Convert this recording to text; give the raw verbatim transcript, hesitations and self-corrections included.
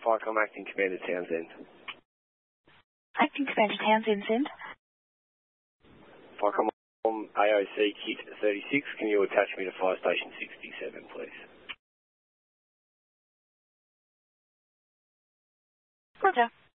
FICOM Acting Commander Townsend. Acting Commander Townsend, send. FICOM A O C Kit thirty-six, can you attach me to Fire Station sixty-seven, please? Roger.